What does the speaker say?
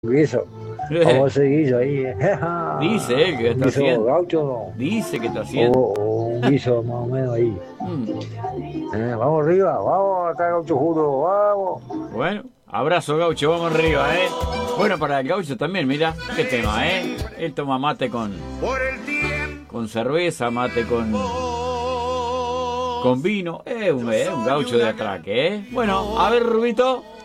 guiso. Vamos a hacer guiso ahí. Dice él que Un está guiso haciendo. gaucho, ¿no? Dice que está haciendo. O un guiso más o menos ahí. Vamos arriba, vamos acá, gaucho juro, vamos. Bueno, abrazo gaucho, vamos arriba, ¿eh? Bueno, para el gaucho también, mira, qué tema, ¿eh? Él toma mate con cerveza, mate con vino. Un gaucho de atraque, ¿eh? Bueno, a ver, Rubito.